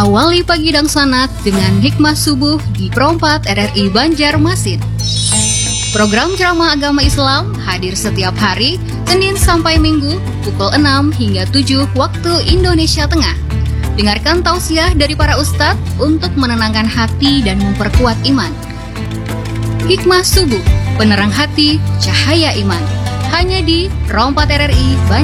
Awali pagi dan sanat dengan hikmah subuh di Pro4 RRI Banjarmasin. Program ceramah agama Islam hadir setiap hari, Senin sampai Minggu, pukul 6 hingga 7 waktu Indonesia Tengah. Dengarkan tausiah dari para ustadz untuk menenangkan hati dan memperkuat iman. Hikmah subuh, penerang hati, cahaya iman. Hanya di Pro4 RRI Banjarmasin.